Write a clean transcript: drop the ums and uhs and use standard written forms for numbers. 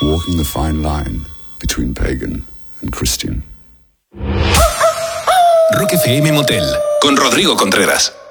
walking the fine line between pagan and Christian. Rock FM Motel, con Rodrigo Contreras.